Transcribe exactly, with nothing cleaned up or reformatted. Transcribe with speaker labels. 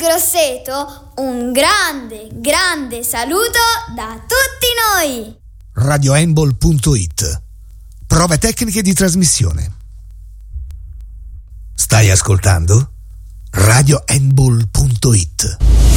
Speaker 1: Grosseto, un grande, grande saluto da tutti noi.
Speaker 2: radio handball punto it. Prove tecniche di trasmissione. Stai ascoltando radio handball punto it.